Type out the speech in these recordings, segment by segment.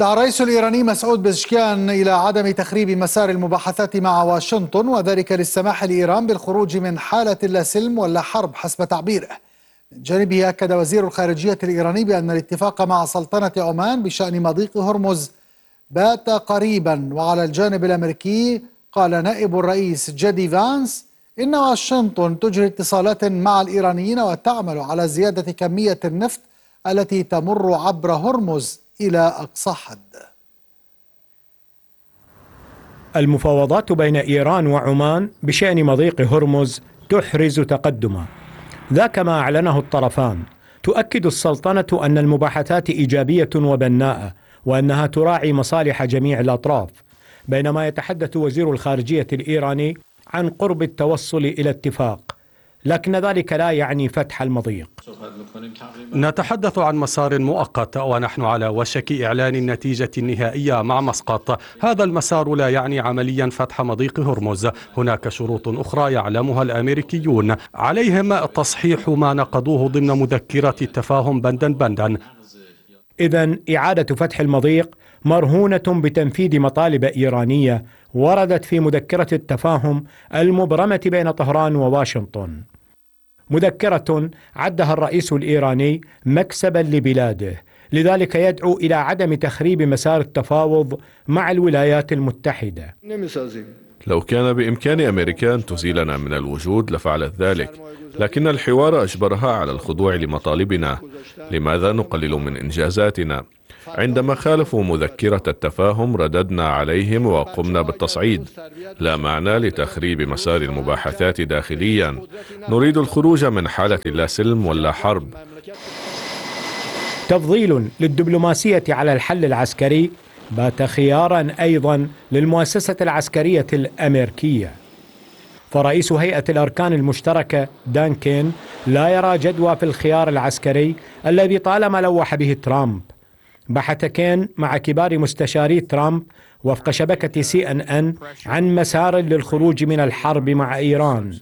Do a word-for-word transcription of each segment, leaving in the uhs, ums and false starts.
دعا الرئيس الإيراني مسعود بزشكيان إلى عدم تخريب مسار المباحثات مع واشنطن، وذلك للسماح لإيران بالخروج من حالة لا سلم ولا حرب حسب تعبيره. من جانبه أكد وزير الخارجية الإيراني بأن الاتفاق مع سلطنة عمان بشأن مضيق هرمز بات قريبا. وعلى الجانب الأمريكي قال نائب الرئيس جيدي فانس إن واشنطن تجري اتصالات مع الإيرانيين وتعمل على زيادة كمية النفط التي تمر عبر هرمز إلى أقصى حد. المفاوضات بين إيران وعمان بشأن مضيق هرمز تحرز تقدما، ذاك ما أعلنه الطرفان. تؤكد السلطنة أن المباحثات إيجابية وبناءة وأنها تراعي مصالح جميع الأطراف، بينما يتحدث وزير الخارجية الإيراني عن قرب التوصل إلى اتفاق، لكن ذلك لا يعني فتح المضيق. نتحدث عن مسار مؤقت ونحن على وشك إعلان النتيجة النهائية مع مسقط. هذا المسار لا يعني عمليا فتح مضيق هرمز. هناك شروط أخرى يعلمها الأمريكيون، عليهم تصحيح ما نقضوه ضمن مذكرة التفاهم بندا بندا. إذن إعادة فتح المضيق مرهونة بتنفيذ مطالب إيرانية وردت في مذكرة التفاهم المبرمة بين طهران وواشنطن، مذكرة عدها الرئيس الإيراني مكسبا لبلاده، لذلك يدعو إلى عدم تخريب مسار التفاوض مع الولايات المتحدة. لو كان بإمكان أمريكا أن تزيلنا من الوجود لفعلت ذلك، لكن الحوار أجبرها على الخضوع لمطالبنا. لماذا نقلل من إنجازاتنا؟ عندما خالفوا مذكرة التفاهم رددنا عليهم وقمنا بالتصعيد. لا معنى لتخريب مسار المباحثات داخليا. نريد الخروج من حالة لا سلم ولا حرب. تفضيل للدبلوماسية على الحل العسكري بات خيارا أيضا للمؤسسة العسكرية الأمريكية، فرئيس هيئة الأركان المشتركة دان كين لا يرى جدوى في الخيار العسكري الذي طالما لوح به ترامب. بحث كين مع كبار مستشاري ترامب وفق شبكة سي ان ان عن مسار للخروج من الحرب مع إيران،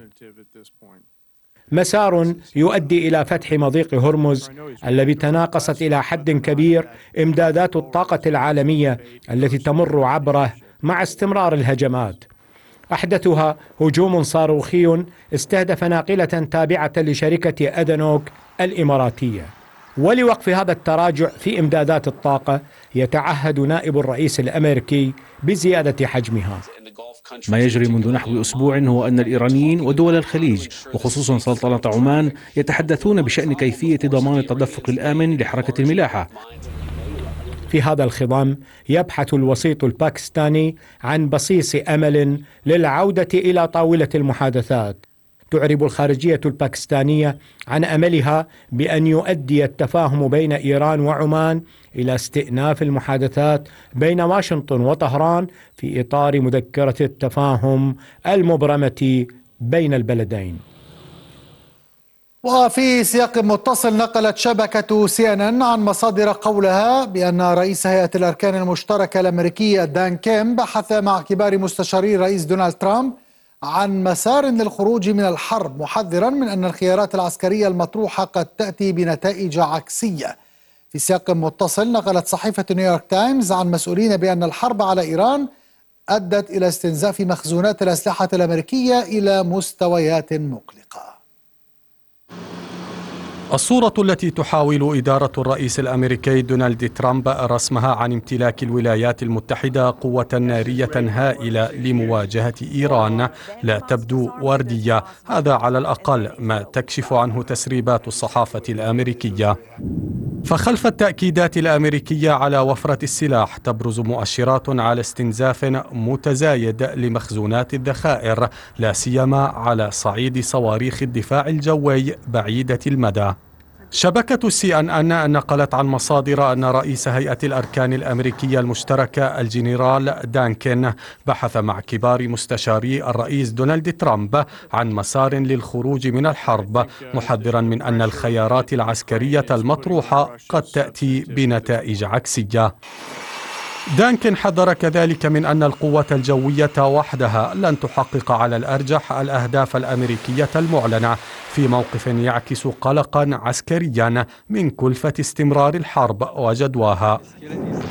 مسار يؤدي إلى فتح مضيق هرمز الذي تناقصت إلى حد كبير إمدادات الطاقة العالمية التي تمر عبره مع استمرار الهجمات، أحدثها هجوم صاروخي استهدف ناقلة تابعة لشركة أدنوك الإماراتية. ولوقف هذا التراجع في إمدادات الطاقة يتعهد نائب الرئيس الأمريكي بزيادة حجمها. ما يجري منذ نحو أسبوع هو أن الإيرانيين ودول الخليج وخصوصا سلطنة عمان يتحدثون بشأن كيفية ضمان التدفق الآمن لحركة الملاحة. في هذا الخضم يبحث الوسيط الباكستاني عن بصيص أمل للعودة إلى طاولة المحادثات. تعرب الخارجية الباكستانية عن أملها بأن يؤدي التفاهم بين إيران وعمان إلى استئناف المحادثات بين واشنطن وطهران في إطار مذكرة التفاهم المبرمة بين البلدين. وفي سياق متصل نقلت شبكة سي ان ان عن مصادر قولها بأن رئيس هيئة الأركان المشتركة الأمريكي دان كين بحث مع كبار مستشاري الرئيس دونالد ترامب عن مسار للخروج من الحرب، محذرا من أن الخيارات العسكرية المطروحة قد تأتي بنتائج عكسية. في سياق متصل نقلت صحيفة نيويورك تايمز عن مسؤولين بأن الحرب على إيران أدت إلى استنزاف مخزونات الأسلحة الأمريكية إلى مستويات مقلقة. الصورة التي تحاول إدارة الرئيس الأمريكي دونالد ترامب رسمها عن امتلاك الولايات المتحدة قوة نارية هائلة لمواجهة إيران لا تبدو وردية. هذا على الأقل ما تكشف عنه تسريبات الصحافة الأمريكية. فخلف التأكيدات الأمريكية على وفرة السلاح تبرز مؤشرات على استنزاف متزايد لمخزونات الذخائر، لا سيما على صعيد صواريخ الدفاع الجوي بعيدة المدى. شبكة سي ان ان نقلت عن مصادر أن رئيس هيئة الأركان الأمريكية المشتركة الجنرال دان كين بحث مع كبار مستشاري الرئيس دونالد ترامب عن مسار للخروج من الحرب، محذرا من أن الخيارات العسكرية المطروحة قد تأتي بنتائج عكسية. دانكن حذر كذلك من أن القوة الجوية وحدها لن تحقق على الأرجح الأهداف الأمريكية المعلنة، في موقف يعكس قلقا عسكريا من كلفة استمرار الحرب وجدواها.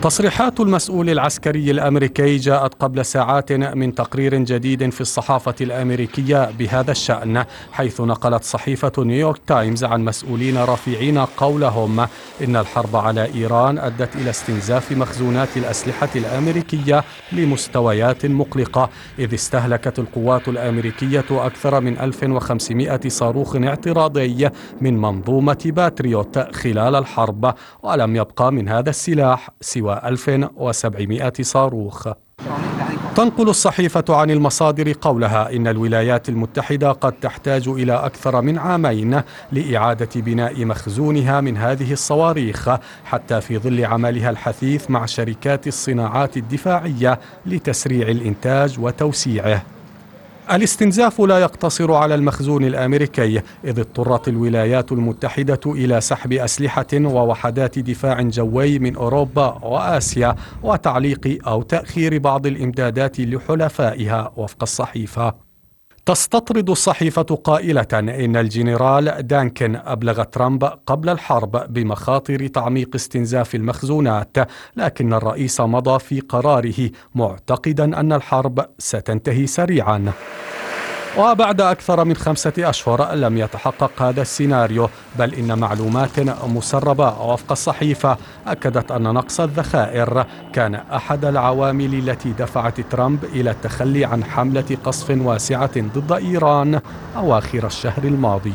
تصريحات المسؤول العسكري الأمريكي جاءت قبل ساعات من تقرير جديد في الصحافة الأمريكية بهذا الشأن، حيث نقلت صحيفة نيويورك تايمز عن مسؤولين رافعين قولهم إن الحرب على إيران أدت إلى استنزاف مخزونات الأسلحة الأمريكية لمستويات مقلقة، إذ استهلكت القوات الأمريكية أكثر من ألف وخمسمائة صاروخ اعتراضي من منظومة باتريوت خلال الحرب، ولم يبقى من هذا السلاح سوى ألف وسبعمائة صاروخ. تنقل الصحيفة عن المصادر قولها إن الولايات المتحدة قد تحتاج إلى أكثر من عامين لإعادة بناء مخزونها من هذه الصواريخ، حتى في ظل عملها الحثيث مع شركات الصناعات الدفاعية لتسريع الإنتاج وتوسيعه. الاستنزاف لا يقتصر على المخزون الأمريكي، إذ اضطرت الولايات المتحدة إلى سحب أسلحة ووحدات دفاع جوي من أوروبا وآسيا وتعليق أو تأخير بعض الإمدادات لحلفائها وفق الصحيفة. تستطرد الصحيفة قائلة إن الجنرال دانكن أبلغ ترامب قبل الحرب بمخاطر تعميق استنزاف المخزونات، لكن الرئيس مضى في قراره معتقدا أن الحرب ستنتهي سريعا. وبعد أكثر من خمسة أشهر لم يتحقق هذا السيناريو، بل إن معلومات مسربة وفق الصحيفة أكدت أن نقص الذخائر كان أحد العوامل التي دفعت ترامب إلى التخلي عن حملة قصف واسعة ضد إيران أواخر الشهر الماضي.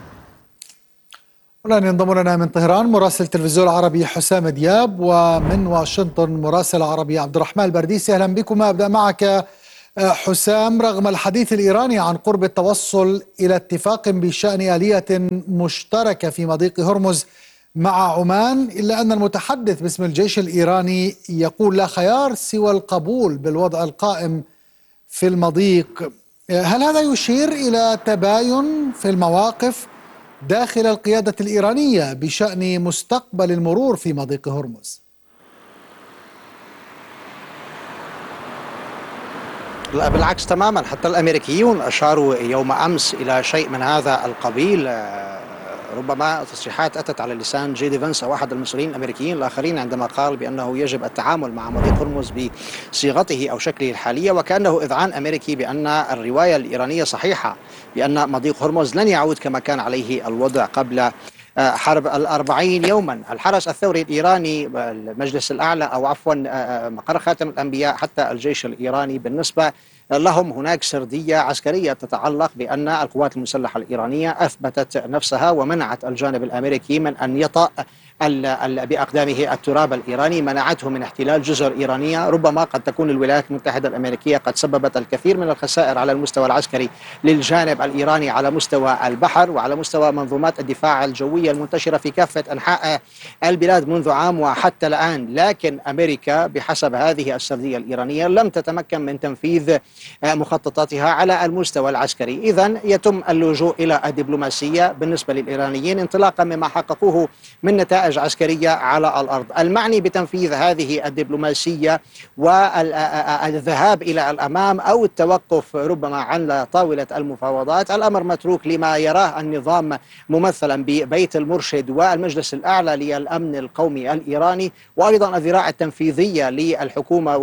والآن ينضم لنا من طهران مراسل التلفزيون العربي حسام دياب، ومن واشنطن مراسل عربي عبد الرحمن البرديسي. أهلا بكم. أبدأ معك حسام. رغم الحديث الإيراني عن قرب التوصل إلى اتفاق بشأن آلية مشتركة في مضيق هرمز مع عمان، إلا أن المتحدث باسم الجيش الإيراني يقول لا خيار سوى القبول بالوضع القائم في المضيق. هل هذا يشير إلى تباين في المواقف داخل القيادة الإيرانية بشأن مستقبل المرور في مضيق هرمز؟ لا بالعكس تماما، حتى الأمريكيون أشاروا يوم أمس إلى شيء من هذا القبيل. ربما تصريحات أتت على لسان جي دي فانس أو أحد المسؤولين الأمريكيين الآخرين عندما قال بأنه يجب التعامل مع مضيق هرمز بصيغته أو شكله الحالية، وكأنه إذعان أمريكي بأن الرواية الإيرانية صحيحة، بأن مضيق هرمز لن يعود كما كان عليه الوضع قبل حرب الأربعين يوما. الحرس الثوري الإيراني، المجلس الأعلى أو عفوا مقر خاتم الأنبياء، حتى الجيش الإيراني بالنسبة لهم هناك سردية عسكرية تتعلق بأن القوات المسلحة الإيرانية أثبتت نفسها ومنعت الجانب الأمريكي من أن يطأ بأقدامه التراب الإيراني، منعته من احتلال جزر إيرانية. ربما قد تكون الولايات المتحدة الأمريكية قد سببت الكثير من الخسائر على المستوى العسكري للجانب الإيراني على مستوى البحر وعلى مستوى منظومات الدفاع الجوية المنتشرة في كافة أنحاء البلاد منذ عام وحتى الآن. لكن أمريكا بحسب هذه السردية الإيرانية لم تتمكن من تنفيذ مخططاتها على المستوى العسكري. إذن يتم اللجوء إلى الدبلوماسية بالنسبة للإيرانيين انطلاقا مما حققوه من نتائج عسكرية على الأرض. المعني بتنفيذ هذه الدبلوماسية والذهاب إلى الأمام أو التوقف ربما عن طاولة المفاوضات، الأمر متروك لما يراه النظام ممثلا ببيت المرشد والمجلس الأعلى للأمن القومي الإيراني، وأيضا الذراع التنفيذية للحكومة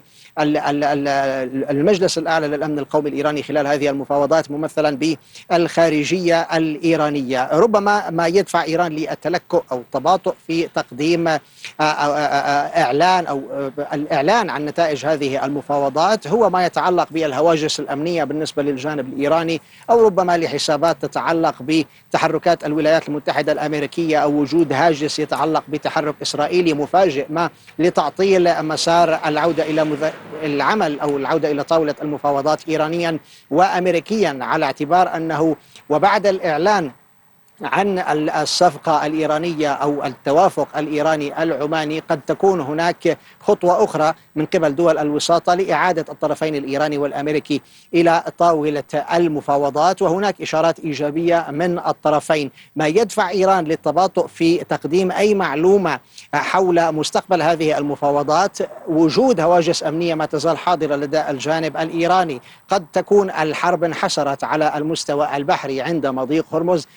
وللمجلس الأعلى للأمن القومي الإيراني خلال هذه المفاوضات ممثلا بالخارجية الإيرانية. ربما ما يدفع إيران للتلكؤ أو التباطؤ في تقديم إعلان أو الإعلان عن نتائج هذه المفاوضات هو ما يتعلق بالهواجس الأمنية بالنسبة للجانب الإيراني، أو ربما لحسابات تتعلق بتحركات الولايات المتحدة الأمريكية أو وجود هاجس يتعلق بتحرك إسرائيلي مفاجئ ما لتعطيل مسار العودة إلى العمل أو العودة إلى طاولة المفاوضات إيرانيا وأمريكيا، على اعتبار أنه وبعد الإعلان عن الصفقة الإيرانية أو التوافق الإيراني العماني قد تكون هناك خطوة أخرى من قبل دول الوساطة لإعادة الطرفين الإيراني والأمريكي إلى طاولة المفاوضات، وهناك إشارات إيجابية من الطرفين. ما يدفع إيران للتباطؤ في تقديم أي معلومة حول مستقبل هذه المفاوضات وجود هواجس أمنية ما تزال حاضرة لدى الجانب الإيراني. قد تكون الحرب انحسرت على المستوى البحري عند مضيق هرمز، لكن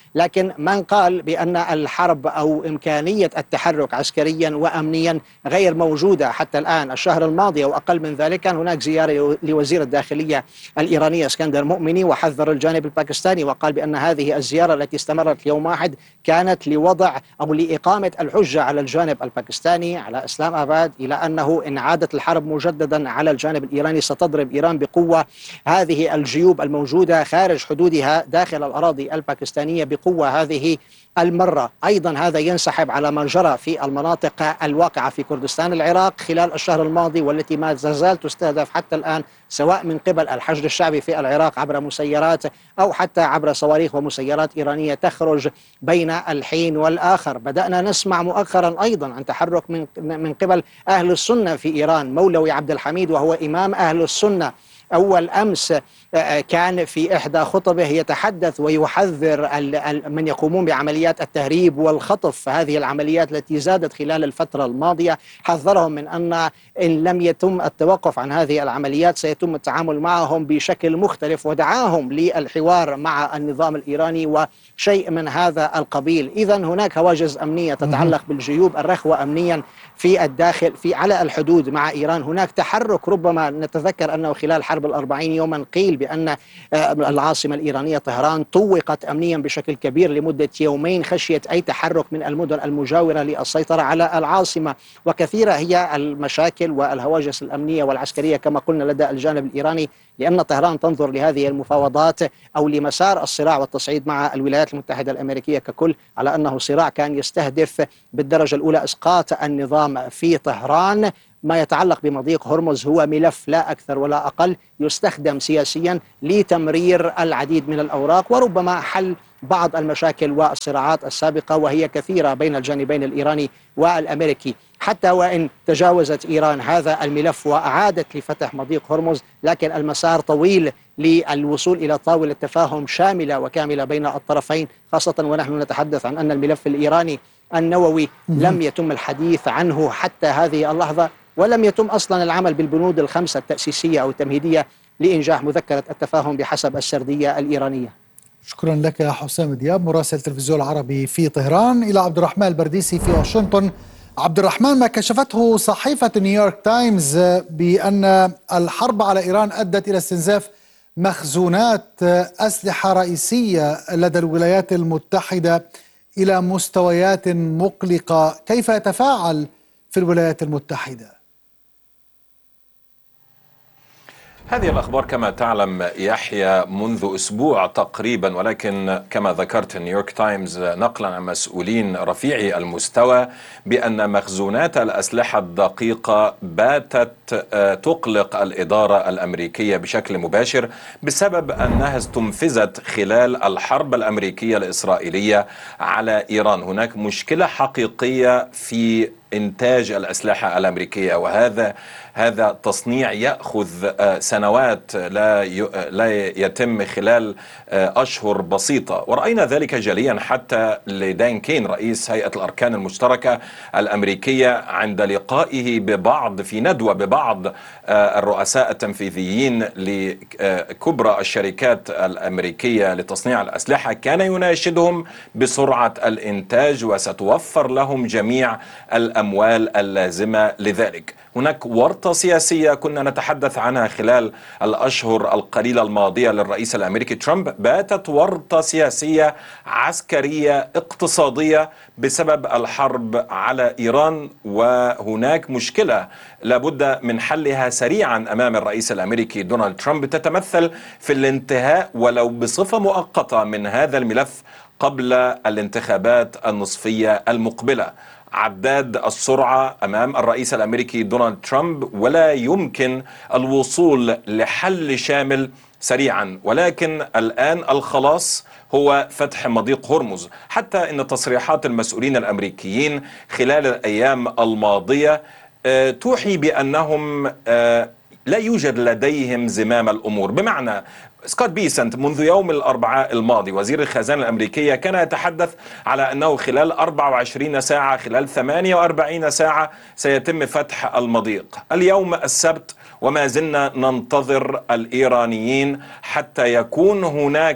ولكن من قال بأن الحرب أو إمكانية التحرك عسكريا وأمنيا غير موجودة حتى الآن. الشهر الماضي أو أقل من ذلك كان هناك زيارة لوزير الداخلية الإيرانية اسكندر مؤمني، وحذر الجانب الباكستاني وقال بأن هذه الزيارة التي استمرت يوم واحد كانت لوضع أو لإقامة الحجة على الجانب الباكستاني على إسلام آباد، إلى أنه إن عادت الحرب مجددا على الجانب الإيراني ستضرب إيران بقوة هذه الجيوب الموجودة خارج حدودها داخل الأراضي الباكستانية بقوة هذه المرة. أيضا هذا ينسحب على ما جرى في المناطق الواقعة في كردستان العراق خلال الشهر الماضي، والتي ما زالت تستهدف حتى الآن سواء من قبل الحشد الشعبي في العراق عبر مسيرات أو حتى عبر صواريخ ومسيرات إيرانية تخرج بين الحين والآخر. بدأنا نسمع مؤخرا أيضا عن تحرك من من قبل أهل السنة في إيران. مولوي عبد الحميد وهو إمام أهل السنة أول أمس كان في إحدى خطبه يتحدث ويحذر من يقومون بعمليات التهريب والخطف، هذه العمليات التي زادت خلال الفترة الماضية. حذرهم من أن إن لم يتم التوقف عن هذه العمليات سيتم التعامل معهم بشكل مختلف، ودعاهم للحوار مع النظام الإيراني وشيء من هذا القبيل. إذا هناك هواجس أمنية تتعلق بالجيوب الرخوة أمنيا في الداخل في على الحدود مع إيران. هناك تحرك، ربما نتذكر أنه خلال حرب الأربعين يوما قيل بأن العاصمة الإيرانية طهران طوقت أمنيا بشكل كبير لمدة يومين خشية أي تحرك من المدن المجاورة للسيطرة على العاصمة. وكثيرة هي المشاكل والهواجس الأمنية والعسكرية كما قلنا لدى الجانب الإيراني، لأن طهران تنظر لهذه المفاوضات أو لمسار الصراع والتصعيد مع الولايات المتحدة الأمريكية ككل على أنه صراع كان يستهدف بالدرجة الأولى إسقاط النظام في طهران. ما يتعلق بمضيق هرمز هو ملف لا أكثر ولا أقل يستخدم سياسيا لتمرير العديد من الأوراق وربما حل بعض المشاكل والصراعات السابقة، وهي كثيرة بين الجانبين الإيراني والأمريكي. حتى وإن تجاوزت إيران هذا الملف وأعادت لفتح مضيق هرمز، لكن المسار طويل للوصول إلى طاولة تفاهم شاملة وكاملة بين الطرفين، خاصة ونحن نتحدث عن أن الملف الإيراني النووي لم يتم الحديث عنه حتى هذه اللحظة، ولم يتم أصلا العمل بالبنود الخمسة التأسيسية أو التمهيدية لإنجاح مذكرة التفاهم بحسب السردية الإيرانية. شكرا لك يا حسام دياب مراسل التلفزيون العربي في طهران. إلى عبد الرحمن البرديسي في واشنطن. عبد الرحمن، ما كشفته صحيفة نيويورك تايمز بأن الحرب على إيران أدت إلى استنزاف مخزونات أسلحة رئيسية لدى الولايات المتحدة إلى مستويات مقلقة، كيف يتفاعل في الولايات المتحدة؟ هذه الأخبار كما تعلم يحيى منذ أسبوع تقريبا، ولكن كما ذكرت نيويورك تايمز نقلا عن مسؤولين رفيعي المستوى بأن مخزونات الأسلحة الدقيقة باتت تقلق الإدارة الأمريكية بشكل مباشر بسبب أنها استنفذت خلال الحرب الأمريكية الإسرائيلية على إيران. هناك مشكلة حقيقية في إنتاج الأسلحة الأمريكية، وهذا هذا تصنيع يأخذ سنوات لا لا يتم خلال أشهر بسيطة، ورأينا ذلك جليا حتى لدان كين رئيس هيئة الأركان المشتركة الأمريكية عند لقائه ببعض في ندوة ببعض الرؤساء التنفيذيين لكبرى الشركات الأمريكية لتصنيع الأسلحة، كان يناشدهم بسرعة الإنتاج وستوفر لهم جميع الأموال اللازمة لذلك. هناك ورطة سياسية كنا نتحدث عنها خلال الأشهر القليلة الماضية للرئيس الأمريكي ترامب، باتت ورطة سياسية عسكرية اقتصادية بسبب الحرب على إيران، وهناك مشكلة لابد من حلها سريعا أمام الرئيس الأمريكي دونالد ترامب تتمثل في الانتهاء ولو بصفة مؤقتة من هذا الملف قبل الانتخابات النصفية المقبلة. عداد السرعة أمام الرئيس الأمريكي دونالد ترامب، ولا يمكن الوصول لحل شامل سريعا، ولكن الآن الخلاص هو فتح مضيق هرمز. حتى إن تصريحات المسؤولين الأمريكيين خلال الأيام الماضية توحي بأنهم لا يوجد لديهم زمام الأمور، بمعنى سكوت بيسنت منذ يوم الأربعاء الماضي وزير الخزانة الأمريكية كان يتحدث على أنه خلال أربع وعشرين ساعة خلال ثمانية وأربعين ساعة سيتم فتح المضيق. اليوم السبت وما زلنا ننتظر الإيرانيين حتى يكون هناك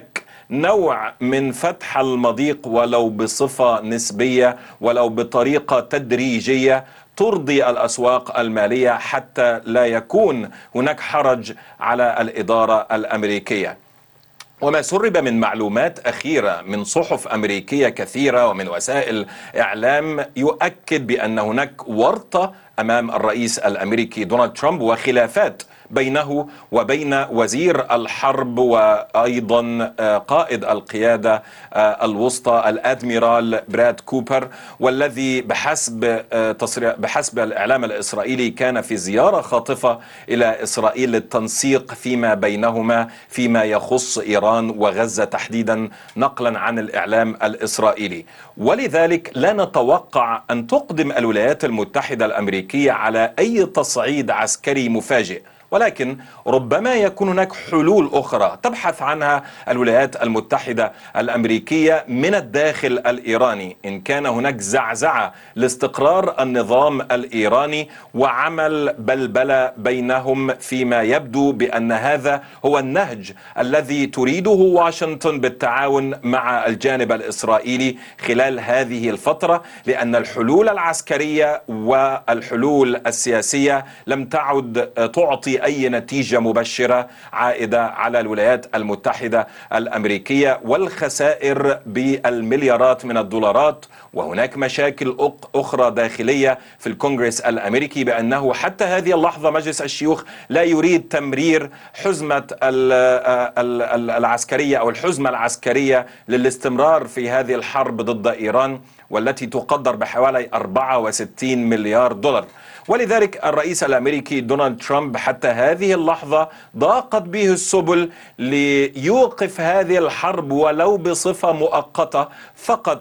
نوع من فتح المضيق ولو بصفة نسبية ولو بطريقة تدريجية ترضي الأسواق المالية حتى لا يكون هناك حرج على الإدارة الأمريكية. وما سرب من معلومات أخيرة من صحف أمريكية كثيرة ومن وسائل إعلام يؤكد بأن هناك ورطة أمام الرئيس الأمريكي دونالد ترامب وخلافات بينه وبين وزير الحرب وأيضا قائد القيادة الوسطى الأدميرال براد كوبر، والذي بحسب بحسب الإعلام الإسرائيلي كان في زيارة خاطفة إلى إسرائيل للتنسيق فيما بينهما فيما يخص إيران وغزة تحديدا، نقلا عن الإعلام الإسرائيلي. ولذلك لا نتوقع أن تقدم الولايات المتحدة الأمريكية على أي تصعيد عسكري مفاجئ، ولكن ربما يكون هناك حلول أخرى تبحث عنها الولايات المتحدة الأمريكية من الداخل الإيراني، إن كان هناك زعزعة لاستقرار النظام الإيراني وعمل بلبلة بينهم فيما يبدو بأن هذا هو النهج الذي تريده واشنطن بالتعاون مع الجانب الإسرائيلي خلال هذه الفترة، لأن الحلول العسكرية والحلول السياسية لم تعد تعطي أي نتيجة مبشرة عائدة على الولايات المتحدة الأمريكية، والخسائر بالمليارات من الدولارات. وهناك مشاكل أخرى داخلية في الكونغرس الأمريكي بأنه حتى هذه اللحظة مجلس الشيوخ لا يريد تمرير حزمة العسكرية أو الحزمة العسكرية للاستمرار في هذه الحرب ضد إيران، والتي تقدر بحوالي أربعة وستين مليار دولار. ولذلك الرئيس الأمريكي دونالد ترامب حتى هذه اللحظة ضاقت به السبل ليوقف هذه الحرب ولو بصفة مؤقتة فقط